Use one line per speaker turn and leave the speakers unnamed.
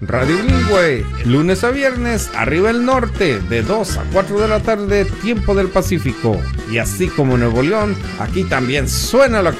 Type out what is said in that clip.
Radio Bilingüe, lunes a viernes, arriba el norte, de 2 a 4 de la tarde, tiempo del Pacífico. Y así como Nuevo León, aquí también suena la